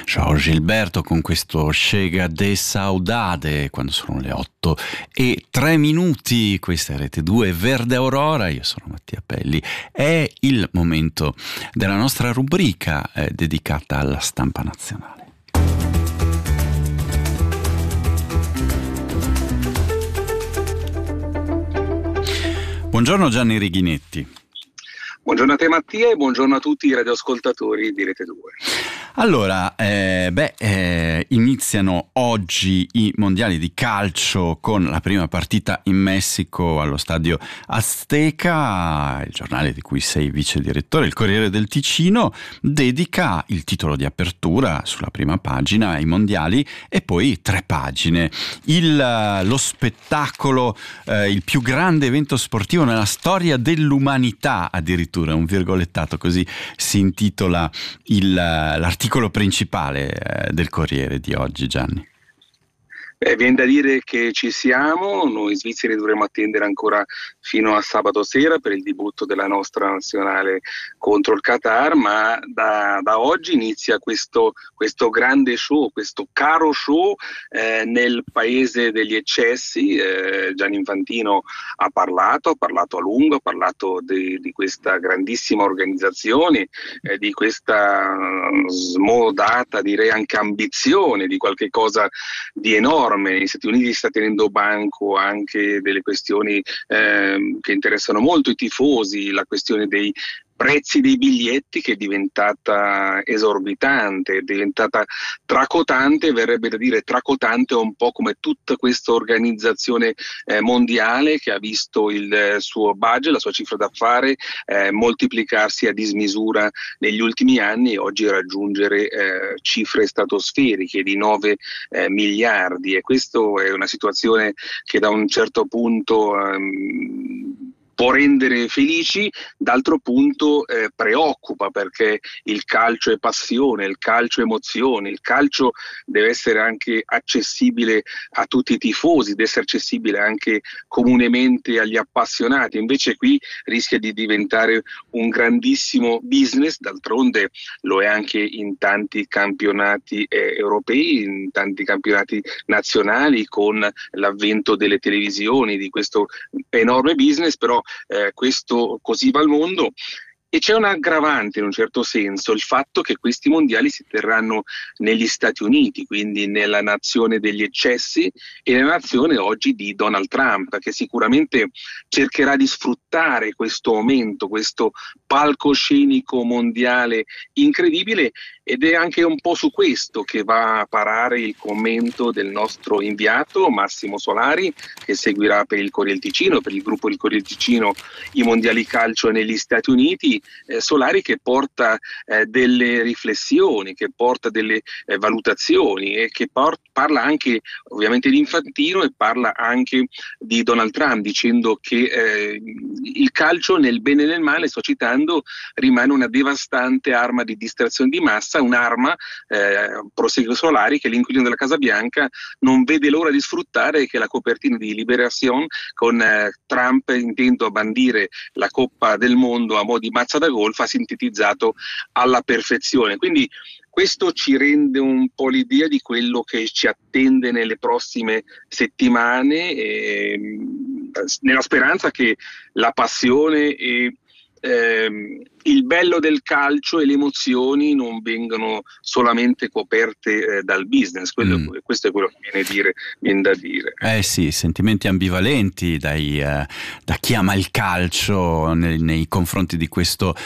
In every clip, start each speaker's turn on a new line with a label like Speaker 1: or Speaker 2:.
Speaker 1: Ciao Gilberto con questo Chega de Saudade quando sono le 8:03. Questa è Rete 2 Verde Aurora, io sono Mattia Pelli. È il momento della nostra rubrica dedicata alla stampa nazionale. Buongiorno Gianni Righinetti.
Speaker 2: Buongiorno a te Mattia e buongiorno a tutti i radioascoltatori di Rete 2.
Speaker 1: Allora, iniziano oggi i mondiali di calcio con la prima partita in Messico allo stadio Azteca. Il giornale di cui sei vice direttore, il Corriere del Ticino, dedica il titolo di apertura sulla prima pagina ai mondiali e poi 3 pagine. Lo spettacolo, il più grande evento sportivo nella storia dell'umanità, addirittura un virgolettato, così si intitola l'articolo principale del Corriere di oggi, Gianni.
Speaker 2: Viene da dire che ci siamo, noi svizzeri dovremo attendere ancora fino a sabato sera per il debutto della nostra nazionale contro il Qatar, ma da oggi inizia questo grande show, questo caro show nel paese degli eccessi. Gianni Infantino ha parlato a lungo, ha parlato di questa grandissima organizzazione, di questa smodata, direi anche ambizione, di qualche cosa di enorme. Negli Stati Uniti sta tenendo banco anche delle questioni che interessano molto i tifosi, la questione dei prezzi dei biglietti, che è diventata esorbitante, è diventata tracotante, verrebbe da dire tracotante un po' come tutta questa organizzazione mondiale, che ha visto il suo budget, la sua cifra d'affari moltiplicarsi a dismisura negli ultimi anni e oggi raggiungere cifre stratosferiche di 9 miliardi, e questo è una situazione che da un certo punto può rendere felici, d'altro punto preoccupa, perché il calcio è passione, il calcio è emozione, il calcio deve essere anche accessibile a tutti i tifosi, deve essere accessibile anche comunemente agli appassionati. Invece qui rischia di diventare un grandissimo business, d'altronde lo è anche in tanti campionati europei, in tanti campionati nazionali, con l'avvento delle televisioni, di questo enorme business, però questo così va al mondo. E c'è un aggravante in un certo senso, il fatto che questi mondiali si terranno negli Stati Uniti, quindi nella nazione degli eccessi e nella nazione oggi di Donald Trump, che sicuramente cercherà di sfruttare questo momento, questo palcoscenico mondiale incredibile, ed è anche un po' su questo che va a parare il commento del nostro inviato Massimo Solari, che seguirà per il Corriere del Ticino, per il gruppo del Corriere del Ticino, i mondiali calcio negli Stati Uniti. Solari che porta delle riflessioni, che porta delle valutazioni e che parla anche ovviamente di Infantino e parla anche di Donald Trump, dicendo che il calcio, nel bene e nel male, sto citando, rimane una devastante arma di distrazione di massa, un'arma, prosegue Solari, che l'inquilino della Casa Bianca non vede l'ora di sfruttare, che la copertina di Libération, con Trump intento a bandire la Coppa del Mondo a mo' di mazza da golf, ha sintetizzato alla perfezione. Quindi questo ci rende un po' l'idea di quello che ci attende nelle prossime settimane, nella speranza che la passione e il bello del calcio e le emozioni non vengano solamente coperte dal business. Questo è quello che viene da dire.
Speaker 1: Sì, sentimenti ambivalenti da chi ama il calcio nei confronti di questo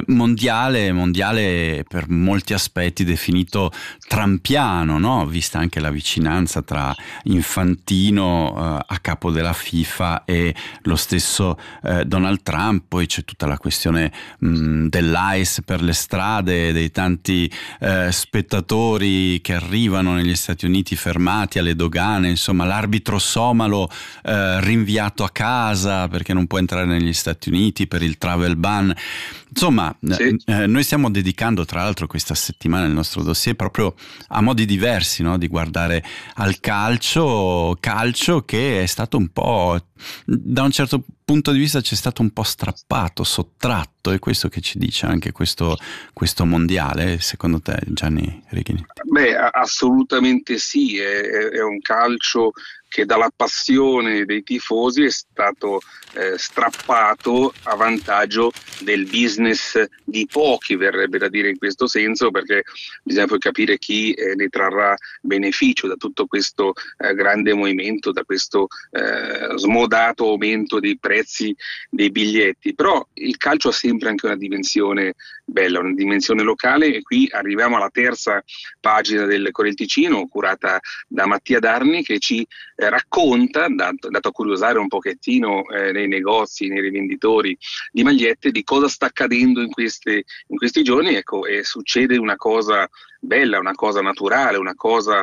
Speaker 1: mondiale per molti aspetti definito trampiano, no? Vista anche la vicinanza tra Infantino a capo della FIFA e lo stesso Donald Trump. Poi c'è tutta la questione dell'ICE per le strade, dei tanti spettatori che arrivano negli Stati Uniti fermati alle dogane, insomma l'arbitro somalo rinviato a casa perché non può entrare negli Stati Uniti per il travel ban. Insomma, sì. Noi stiamo dedicando tra l'altro questa settimana il nostro dossier proprio a modi diversi, no? Di guardare al calcio che è stato un po' da un certo punto di vista c'è stato un po' strappato, sottratto, è questo che ci dice anche questo mondiale, secondo te, Gianni Righinetti?
Speaker 2: Beh, assolutamente sì, è un calcio che dalla passione dei tifosi è stato strappato a vantaggio del business di pochi, verrebbe da dire in questo senso, perché bisogna poi capire chi ne trarrà beneficio da tutto questo grande movimento, da questo smodato aumento dei prezzi dei biglietti. Però il calcio ha sempre anche una dimensione bella, una dimensione locale, e qui arriviamo alla terza pagina del Corriere del Ticino, curata da Mattia Darni, che ci racconta, dato a curiosare un pochettino nei negozi, nei rivenditori di magliette, di cosa sta accadendo in questi giorni. Ecco, e succede una cosa bella, una cosa naturale, una cosa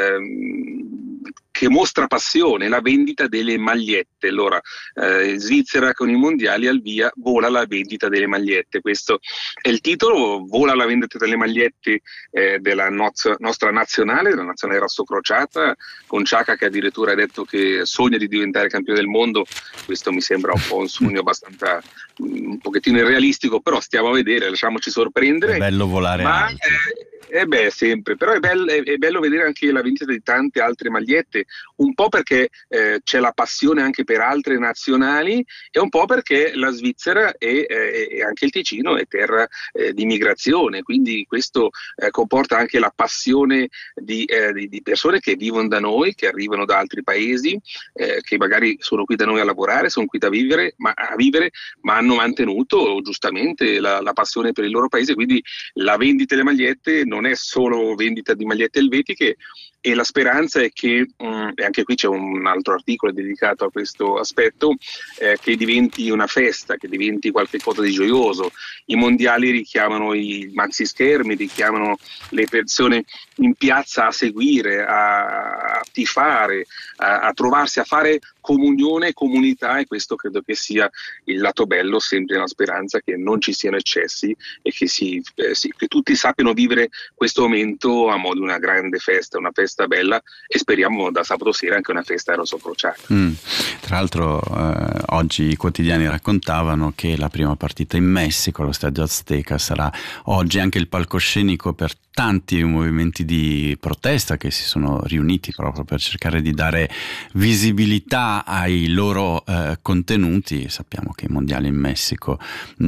Speaker 2: che mostra passione, la vendita delle magliette. Allora, in Svizzera con i mondiali al via vola la vendita delle magliette, questo è il titolo. Vola la vendita delle magliette della nostra nazionale, della nazionale rossocrociata, con Ciacca che addirittura ha detto che sogna di diventare campione del mondo. Questo mi sembra un po' un sogno abbastanza un pochettino irrealistico, però stiamo a vedere, lasciamoci sorprendere.
Speaker 1: È bello volare alto.
Speaker 2: Sempre, però è bello vedere anche la vendita di tante altre magliette, un po' perché c'è la passione anche per altre nazionali, e un po' perché la Svizzera e anche il Ticino è terra di migrazione, quindi questo comporta anche la passione di persone che vivono da noi, che arrivano da altri paesi, che magari sono qui da noi a lavorare, sono qui da vivere, ma hanno mantenuto giustamente la passione per il loro paese. Quindi la vendita delle magliette non è solo vendita di magliette elvetiche, e la speranza è che, e anche qui c'è un altro articolo dedicato a questo aspetto, che diventi una festa, che diventi qualcosa di gioioso. I mondiali richiamano i maxi schermi, richiamano le persone in piazza a seguire, a tifare, a trovarsi, a fare comunione, comunità, e questo credo che sia il lato bello, sempre nella speranza che non ci siano eccessi e che tutti sappiano vivere questo momento a mo' di una grande festa, una festa bella, e speriamo da sabato sera anche una festa rossocrociata.
Speaker 1: Tra l'altro oggi i quotidiani raccontavano che la prima partita in Messico allo Stadio Azteca sarà oggi anche il palcoscenico per tanti movimenti di protesta che si sono riuniti proprio per cercare di dare visibilità ai loro contenuti. Sappiamo che i mondiali in Messico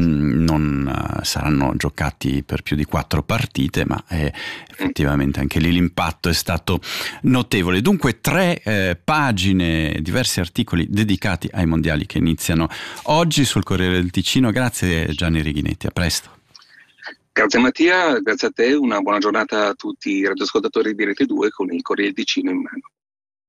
Speaker 1: non saranno giocati per più di 4 partite, ma effettivamente anche lì l'impatto è stato notevole. Dunque 3 pagine, diversi articoli dedicati ai mondiali che iniziano oggi sul Corriere del Ticino. Grazie Gianni Righinetti, a presto.
Speaker 2: Grazie Mattia, grazie a te, una buona giornata a tutti i radioascoltatori di Rete 2 con il Corriere del Ticino in mano.